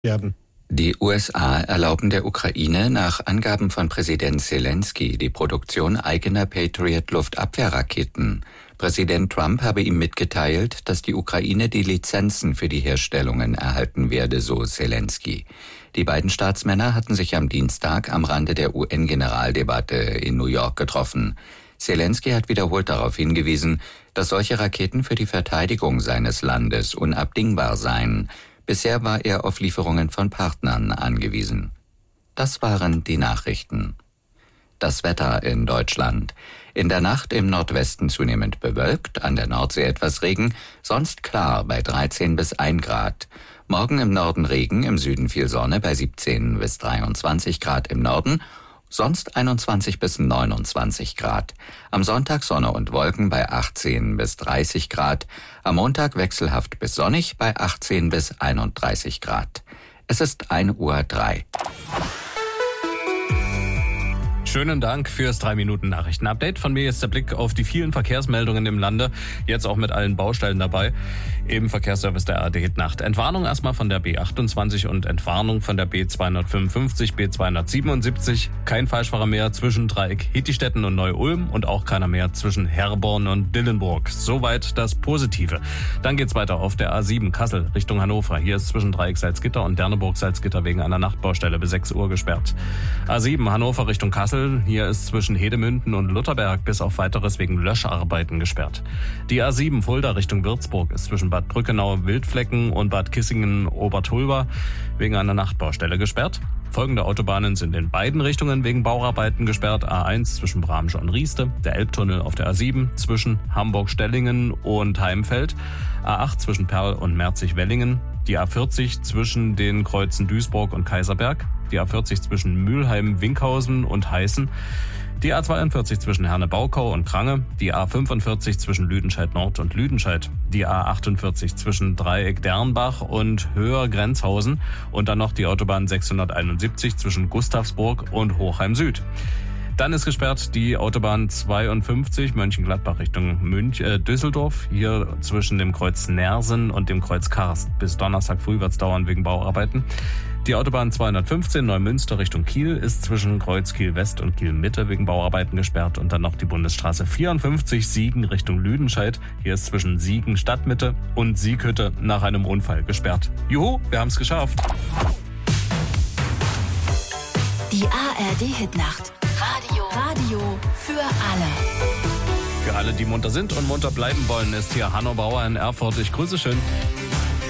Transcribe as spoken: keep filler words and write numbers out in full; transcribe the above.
werden. Die U S A erlauben der Ukraine nach Angaben von Präsident Zelensky die Produktion eigener Patriot-Luftabwehrraketen. Präsident Trump habe ihm mitgeteilt, dass die Ukraine die Lizenzen für die Herstellungen erhalten werde, so Zelensky. Die beiden Staatsmänner hatten sich am Dienstag am Rande der U N-Generaldebatte in New York getroffen. Zelensky hat wiederholt darauf hingewiesen, dass solche Raketen für die Verteidigung seines Landes unabdingbar seien. Bisher war er auf Lieferungen von Partnern angewiesen. Das waren die Nachrichten. Das Wetter in Deutschland. In der Nacht im Nordwesten zunehmend bewölkt, an der Nordsee etwas Regen, sonst klar bei dreizehn bis ein Grad. Morgen im Norden Regen, im Süden viel Sonne bei siebzehn bis dreiundzwanzig Grad im Norden, sonst einundzwanzig bis neunundzwanzig Grad. Am Sonntag Sonne und Wolken bei achtzehn bis dreißig Grad. Am Montag wechselhaft bis sonnig bei achtzehn bis einunddreißig Grad. Es ist ein Uhr drei. Schönen Dank fürs drei Minuten Nachrichten-Update. Von mir jetzt der Blick auf die vielen Verkehrsmeldungen im Lande, jetzt auch mit allen Baustellen dabei. Im Verkehrsservice der A R D Hit Nacht. Entwarnung erstmal von der B achtundzwanzig und Entwarnung von der B zweihundertfünfundfünfzig, B zweihundertsiebenundsiebzig. Kein Falschfahrer mehr zwischen Dreieck Hittistetten und Neu-Ulm und auch keiner mehr zwischen Herborn und Dillenburg. Soweit das Positive. Dann geht's weiter auf der A sieben Kassel Richtung Hannover. Hier ist zwischen Dreieck Salzgitter und Derneburg Salzgitter wegen einer Nachtbaustelle bis sechs Uhr gesperrt. A sieben Hannover Richtung Kassel. Hier ist zwischen Hedemünden und Lutherberg bis auf Weiteres wegen Löscharbeiten gesperrt. Die A sieben Fulda Richtung Würzburg ist zwischen Bad Brückenau Wildflecken und Bad Kissingen Obertulba wegen einer Nachtbaustelle gesperrt. Folgende Autobahnen sind in beiden Richtungen wegen Bauarbeiten gesperrt. A eins zwischen Bramsche und Rieste, der Elbtunnel auf der A sieben zwischen Hamburg-Stellingen und Heimfeld, A acht zwischen Perl und Merzig-Wellingen, die A vierzig zwischen den Kreuzen Duisburg und Kaiserberg, die A vierzig zwischen Mülheim, Winkhausen und Heißen, die A zweiundvierzig zwischen Herne-Baukau und Krange, die A fünfundvierzig zwischen Lüdenscheid Nord und Lüdenscheid, die A achtundvierzig zwischen Dreieck Dernbach und Höher Grenzhausen und dann noch die Autobahn sechshunderteinundsiebzig zwischen Gustavsburg und Hochheim Süd. Dann ist gesperrt die Autobahn zweiundfünfzig Mönchengladbach Richtung Münch, äh, Düsseldorf. Hier zwischen dem Kreuz Nersen und dem Kreuz Karst. Bis Donnerstag früh wird es dauern wegen Bauarbeiten. Die Autobahn zweihundertfünfzehn Neumünster Richtung Kiel ist zwischen Kreuz Kiel West und Kiel Mitte wegen Bauarbeiten gesperrt. Und dann noch die Bundesstraße vierundfünfzig Siegen Richtung Lüdenscheid. Hier ist zwischen Siegen Stadtmitte und Sieghütte nach einem Unfall gesperrt. Juhu, wir haben es geschafft. Die A R D Hitnacht. Radio. Radio für alle. Für alle, die munter sind und munter bleiben wollen, ist hier Hanno Bauer in Erfurt. Ich grüße schön.